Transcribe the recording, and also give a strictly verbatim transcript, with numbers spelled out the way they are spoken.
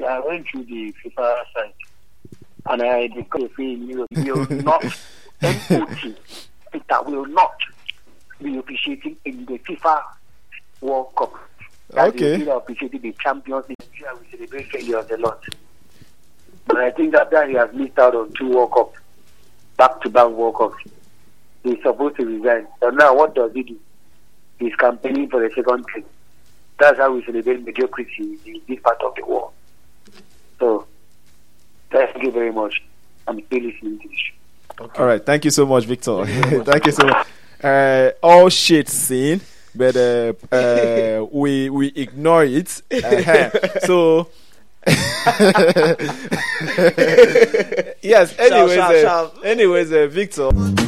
I went through the FIFA site and I discovered you will not N O T that will not be officiating in the FIFA World Cup. That Okay. They officiating the Champions League. We celebrate failures a lot. But I think that, that he has missed out on two World Cups, back-to-back World Cups. He's supposed to resign. So now what does he do? He's campaigning for the second thing. That's how we celebrate mediocrity in this part of the world. So, thank you very much. I'm still listening to this. Okay. All right. Thank you so much, Victor. Thank you so much. Uh, all shit seen, but uh, uh, we we ignore it. Uh-huh. So. Yes. Anyways, Shout, shout, uh, shout. anyways, uh, Victor.